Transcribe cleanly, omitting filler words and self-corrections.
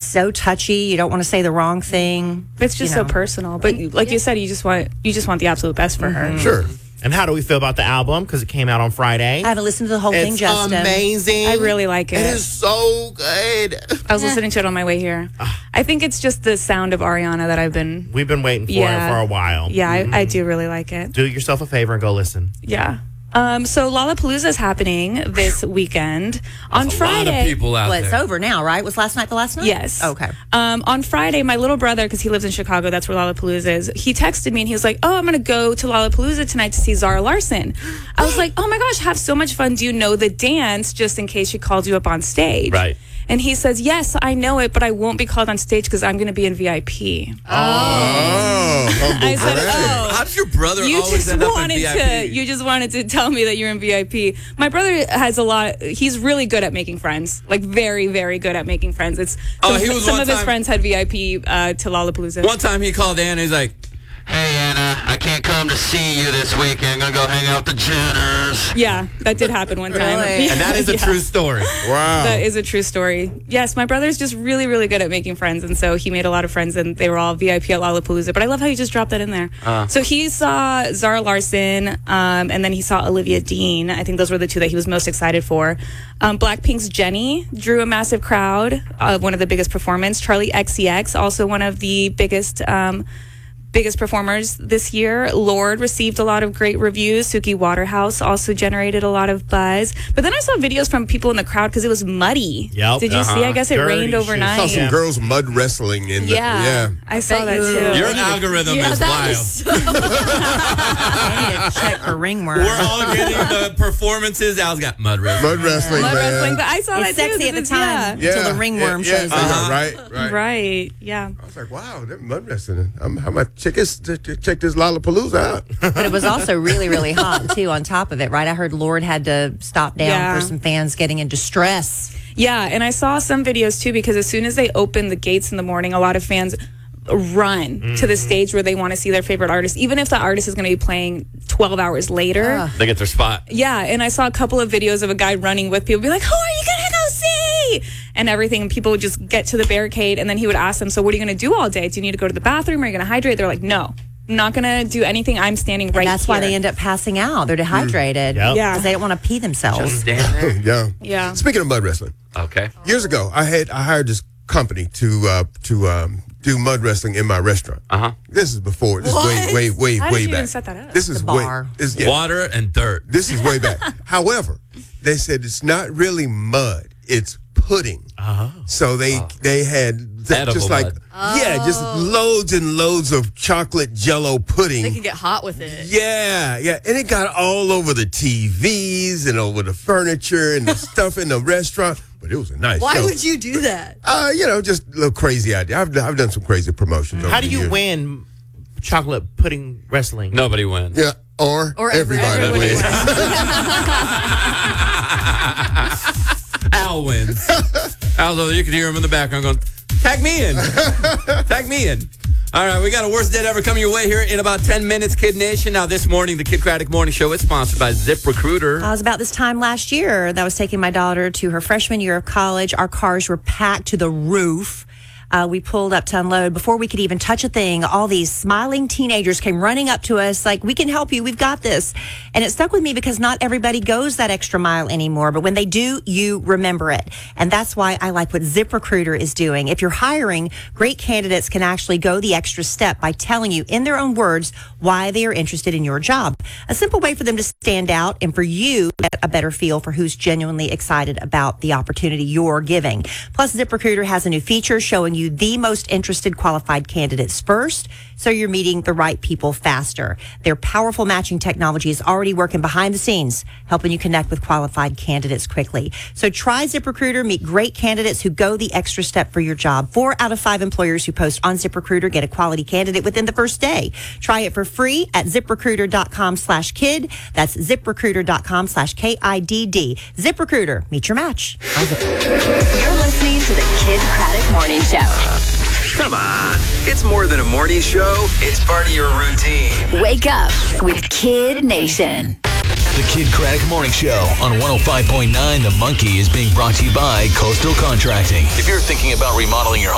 so touchy. You don't want to say the wrong thing. It's just so personal. But like you said, you just want the absolute best for her. Sure. And how do we feel about the album? Because it came out on Friday. I haven't listened to the whole thing, Justin. It's amazing. I really like it. It is so good. I was listening to it on my way here. I think it's just the sound of Ariana that we've been waiting for it for a while. Yeah, I do really like it. Do yourself a favor and go listen. Yeah. So Lollapalooza is happening this weekend on Friday. A lot of people out there. It's over now, right? Was last night the last night? Yes. Okay. On Friday, my little brother, because he lives in Chicago, that's where Lollapalooza is, he texted me and he was like, oh, I'm going to go to Lollapalooza tonight to see Zara Larsson. I was like, oh my gosh, have so much fun. Do you know the dance, just in case she called you up on stage? Right. And he says, yes, I know it, but I won't be called on stage because I'm going to be in VIP. I said, oh. How does your brother You always just end up in wanted VIP? you just wanted to tell me that you're in VIP. My brother has he's really good at making friends. Like very, very good at making friends. Some of his friends had VIP to Lollapalooza. One time he called Anna, he's like, hey, Anna, I can't come to see you this weekend. I'm going to go hang out with the Jenners. Yeah, that did happen one time. Really? And that is a true story. wow. That is a true story. Yes, my brother's just really, really good at making friends, and so he made a lot of friends, and they were all VIP at Lollapalooza. But I love how you just dropped that in there. So he saw Zara Larsson, and then he saw Olivia Dean. I think those were the two that he was most excited for. Blackpink's Jennie drew a massive crowd, one of the biggest performers. Charlie XCX, also one of the biggest performers this year. Lorde received a lot of great reviews. Suki Waterhouse also generated a lot of buzz. But then I saw videos from people in the crowd because it was muddy. Yep. Did you see? I guess it Dirty rained shoes. overnight. I saw some girls mud wrestling in the Yeah, I saw that too. Your algorithm is wild. need to check for ringworm. We're all getting the performances. Al's got mud wrestling. Mud wrestling, Mud man. wrestling, but I saw It's that too. sexy at the time until the ringworm shows up. Right. Right, yeah. I was like, wow, that mud wrestling. I might check this Lollapalooza out. But it was also really, really hot, too, on top of it, right? I heard Lorde had to stop down Yeah. for some fans getting in distress. Yeah, and I saw some videos too because as soon as they open the gates in the morning, a lot of fans run to the stage where they want to see their favorite artist, even if the artist is going to be playing 12 hours later. They get their spot. Yeah, and I saw a couple of videos of a guy running with people, be like, who are you going to go see? And everything. And people would just get to the barricade, and then he would ask them, so what are you going to do all day? Do you need to go to the bathroom? Are you going to hydrate? They're like, no. I'm not going to do anything. I'm standing right And that's here. why they end up passing out. They're dehydrated. Yep. Yeah. Because they don't want to pee themselves. Just stand there. Yeah. Yeah. Speaking of mud wrestling, Okay. years ago, I hired this company to do mud wrestling in my restaurant. This is before. This is way How did way you back. even set that up? This is The bar. Water and dirt. This is way back. However, they said it's not really mud; it's pudding. So they had Edible just like mud. just loads and loads of chocolate Jello pudding. They can get hot with it. Yeah, and it got all over the TVs and over the furniture and the stuff in the restaurant. But it was a nice Why show. would you do that? Just a little crazy idea. I've done some crazy promotions. How over do the you years. win chocolate pudding wrestling? Nobody wins. Yeah, or everybody everybody wins. Al wins. Although you can hear him in the background going, tag me in. Tag me in. All right, we got a worst dead ever coming your way here in about 10 minutes, Kid Nation. Now, this morning, the Kid Craddock Morning Show is sponsored by ZipRecruiter. I was about this time last year that I was taking my daughter to her freshman year of college. Our cars were packed to the roof. We pulled up to unload. Before we could even touch a thing, all these smiling teenagers came running up to us like, we can help you. We've got this. And it stuck with me because not everybody goes that extra mile anymore. But when they do, you remember it. And that's why I like what ZipRecruiter is doing. If you're hiring, great candidates can actually go the extra step by telling you in their own words why they are interested in your job. A simple way for them to stand out and for you to get a better feel for who's genuinely excited about the opportunity you're giving. Plus, ZipRecruiter has a new feature showing you the most interested qualified candidates first, so you're meeting the right people faster. Their powerful matching technology is already working behind the scenes, helping you connect with qualified candidates quickly. So try ZipRecruiter, meet great candidates who go the extra step for your job. 4 out of 5 employers who post on ZipRecruiter get a quality candidate within the first day. Try it for free at ZipRecruiter.com/kid. That's ZipRecruiter.com/KIDD. ZipRecruiter, meet your match. You're listening to the Kid Craddock Morning Show. Come on. It's more than a morning show. It's part of your routine. Wake up with Kid Nation. The Kid Craddock Morning Show on 105.9 The Monkey is being brought to you by Coastal Contracting. If you're thinking about remodeling your home,